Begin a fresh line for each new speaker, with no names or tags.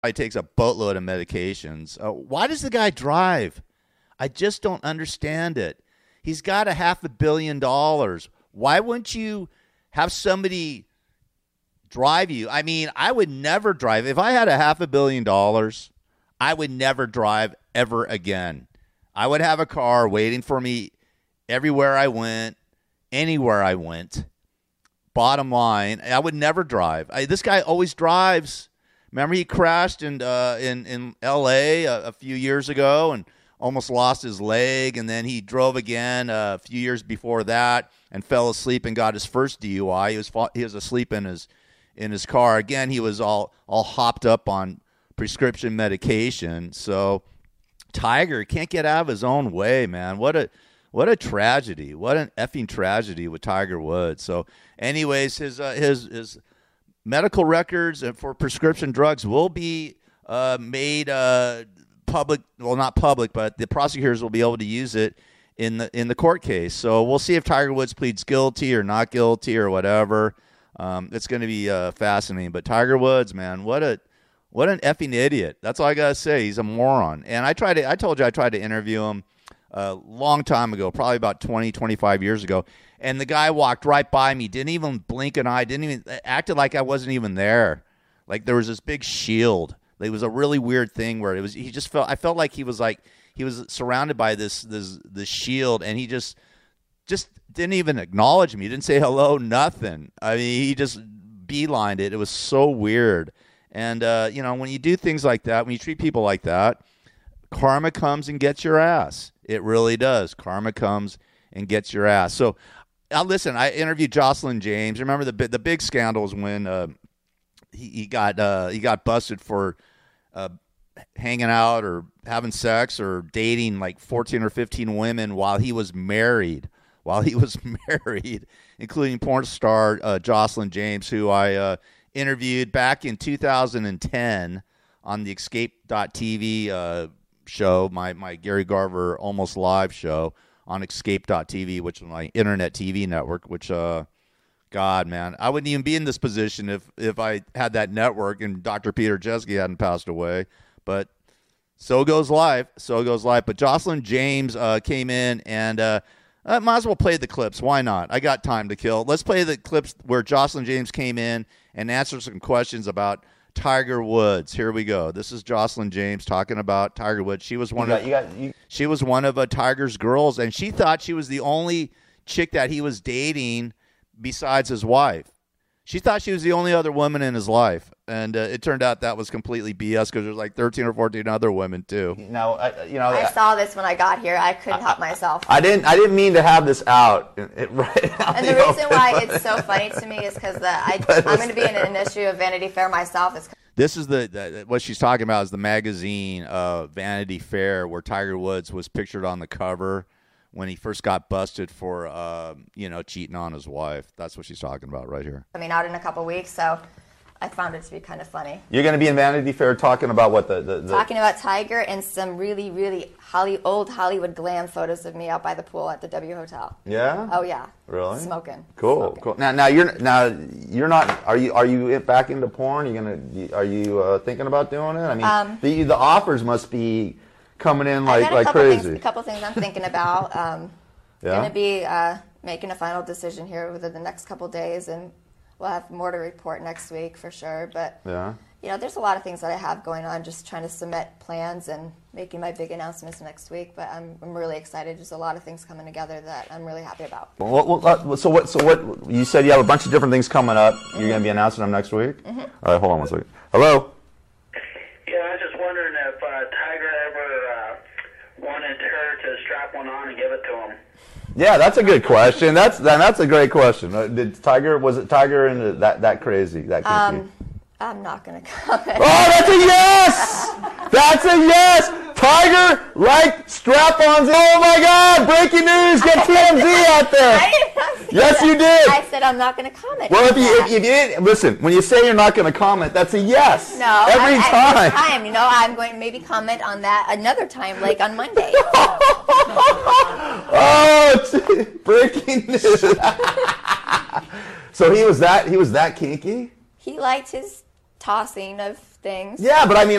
He takes a boatload of medications. Why does the guy drive? I just don't understand it. He's got $500 million. Why wouldn't you have somebody drive you? I mean, I would never drive. If I had $500 million, I would never drive ever again. I would have a car waiting for me everywhere I went, anywhere I went. Bottom line, I would never drive. This guy always drives. Remember, he crashed in L.A. a few years ago and almost lost his leg, and then he drove again a few years before that and fell asleep and got his first DUI. He was asleep in his car. Again, he was all hopped up on prescription medication. So Tiger can't get out of his own way, man. What a tragedy. What an effing tragedy with Tiger Woods. So anyways, his medical records for prescription drugs will be made public. Well, not public, but the prosecutors will be able to use it in the court case. So we'll see if Tiger Woods pleads guilty or not guilty or whatever. It's going to be fascinating. But Tiger Woods, man, what an effing idiot. That's all I got to say. He's a moron. And I told you I tried to interview him a long time ago, probably about 20, 25 years ago. And the guy walked right by me, didn't even blink an eye, acted like I wasn't even there. Like there was this big shield. It was a really weird thing where I felt like he was surrounded by this shield, and he just didn't even acknowledge me. He didn't say hello, nothing. I mean, he just beelined it. It was so weird. And, when you do things like that, when you treat people like that, karma comes and gets your ass. It really does. Karma comes and gets your ass. So, listen, I interviewed Jocelyn James. Remember the big scandal was when he got busted for hanging out or having sex or dating like 14 or 15 women while he was married. Including porn star Jocelyn James, who I interviewed back in 2010 on the Escape.tv show, my Gary Garver Almost Live show on Escape.tv, which is my internet TV network, which, God, man, I wouldn't even be in this position if I had that network and Dr. Peter Jeske hadn't passed away. But so goes life. But Jocelyn James came in and might as well play the clips. Why not? I got time to kill. Let's play the clips where Jocelyn James came in and answered some questions about Tiger Woods. Here we go. This is Jocelyn James talking about Tiger Woods. She was one of Tiger's girls, and she thought she was the only chick that he was dating besides his wife. She thought she was the only other woman in his life, and it turned out that was completely BS because there's like 13 or 14 other women too.
Now, I saw this when I got here. I couldn't help myself.
I didn't mean to have this out right now.
And the reason why it's so funny to me is because I'm going to be in an issue of Vanity Fair myself.
This is what she's talking about is the magazine Vanity Fair, where Tiger Woods was pictured on the cover when he first got busted for, cheating on his wife. That's what she's talking about right here.
Out in a couple weeks, so I found it to be kind of funny.
You're going to be in Vanity Fair talking about what
Talking about Tiger and some really, really old Hollywood glam photos of me out by the pool at the W Hotel.
Yeah?
Oh, yeah.
Really?
Cool.
Cool. Now you're not. Are you back into porn? Are you thinking about doing it? I mean, the offers must be coming in like crazy.
A couple things I'm thinking about. Going to be making a final decision here within the next couple days, and we'll have more to report next week for sure. But there's a lot of things that I have going on, just trying to cement plans and making my big announcements next week. But I'm really excited. There's a lot of things coming together that I'm really happy about.
So what? You said you have a bunch of different things coming up. Mm-hmm. You're going to be announcing them next week.
Mm-hmm.
All right, hold on one second. Hello.
Yeah, I was just wondering if Tiger ever wanted her to strap one on and give it to him.
Yeah, that's a good question. That's a great question. Was it Tiger into that crazy, that kinky?
I'm not going to comment.
Oh, that's a yes! That's a yes! Tiger liked strap-ons. Oh my God! Breaking news! Get TMZ out there.
I did not say
yes,
that.
you did.
I said I'm not going to comment.
Well, if you didn't listen, when you say you're not going to comment, that's a yes.
No,
every time.
I'm going to maybe comment on that another time, like on Monday.
Oh, breaking news! So he was that kinky?
He liked his tossing of things.
Yeah, but I mean,